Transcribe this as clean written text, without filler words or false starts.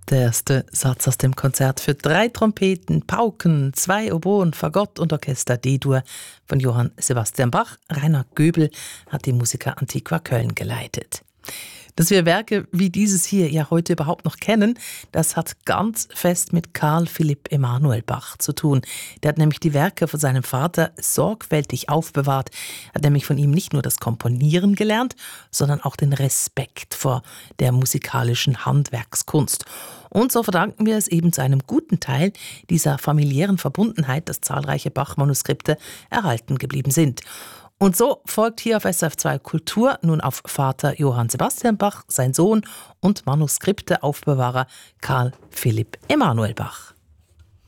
Der erste Satz aus dem Konzert für 3 Trompeten, Pauken, 2 Oboen, Fagott und Orchester D-Dur von Johann Sebastian Bach. Rainer Göbel hat die Musica Antiqua Köln geleitet. Dass wir Werke wie dieses hier ja heute überhaupt noch kennen, das hat ganz fest mit Carl Philipp Emanuel Bach zu tun. Der hat nämlich die Werke von seinem Vater sorgfältig aufbewahrt, hat nämlich von ihm nicht nur das Komponieren gelernt, sondern auch den Respekt vor der musikalischen Handwerkskunst. Und so verdanken wir es eben zu einem guten Teil dieser familiären Verbundenheit, dass zahlreiche Bach-Manuskripte erhalten geblieben sind. Und so folgt hier auf SRF2 Kultur nun auf Vater Johann Sebastian Bach, sein Sohn und Manuskripteaufbewahrer Carl Philipp Emanuel Bach.